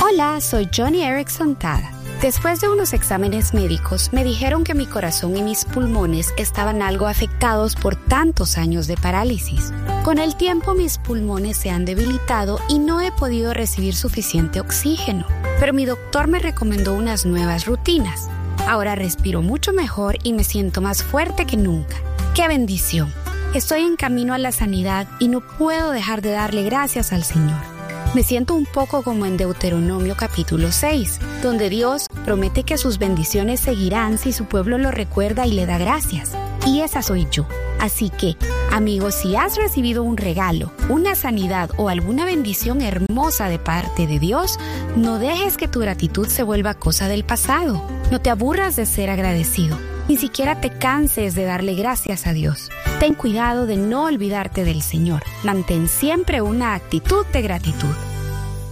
Hola, soy Joni Eareckson Tada. Después de unos exámenes médicos, me dijeron que mi corazón y mis pulmones estaban algo afectados por tantos años de parálisis. Con el tiempo, mis pulmones se han debilitado y no he podido recibir suficiente oxígeno. Pero mi doctor me recomendó unas nuevas rutinas. Ahora respiro mucho mejor y me siento más fuerte que nunca. ¡Qué bendición! Estoy en camino a la sanidad y no puedo dejar de darle gracias al Señor. Me siento un poco como en Deuteronomio capítulo 6, donde Dios promete que sus bendiciones seguirán si su pueblo lo recuerda y le da gracias. Y esa soy yo. Así que, amigos, si has recibido un regalo, una sanidad o alguna bendición hermosa de parte de Dios, no dejes que tu gratitud se vuelva cosa del pasado. No te aburras de ser agradecido. Ni siquiera te canses de darle gracias a Dios. Ten cuidado de no olvidarte del Señor. Mantén siempre una actitud de gratitud.